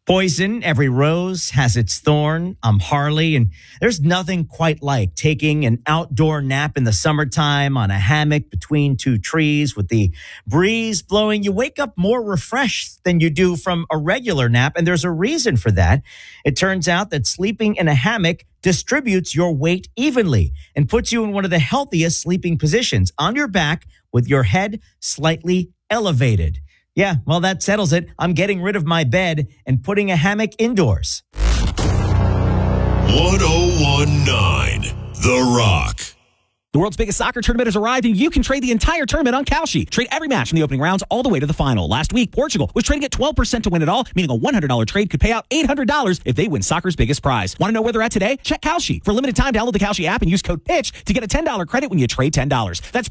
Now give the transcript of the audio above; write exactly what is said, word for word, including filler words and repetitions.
Poison, every rose has its thorn. I'm Harley, and there's nothing quite like taking an outdoor nap in the summertime on a hammock between two trees with the breeze blowing. You wake up more refreshed than you do from a regular nap, and there's a reason for that. It turns out that sleeping in a hammock distributes your weight evenly and puts you in one of the healthiest sleeping positions, on your back with your head slightly elevated. Yeah, well, that settles it. I'm getting rid of my bed and putting a hammock indoors. one oh one point nine The Rock. The world's biggest soccer tournament has arrived, and you can trade the entire tournament on Kalshi. Trade every match from the opening rounds all the way to the final. Last week, Portugal was trading at twelve percent to win it all, meaning a one hundred dollars trade could pay out eight hundred dollars if they win soccer's biggest prize. Want to know where they're at today? Check Kalshi. For a limited time, download the Kalshi app and use code PITCH to get a ten dollars credit when you trade ten dollars. That's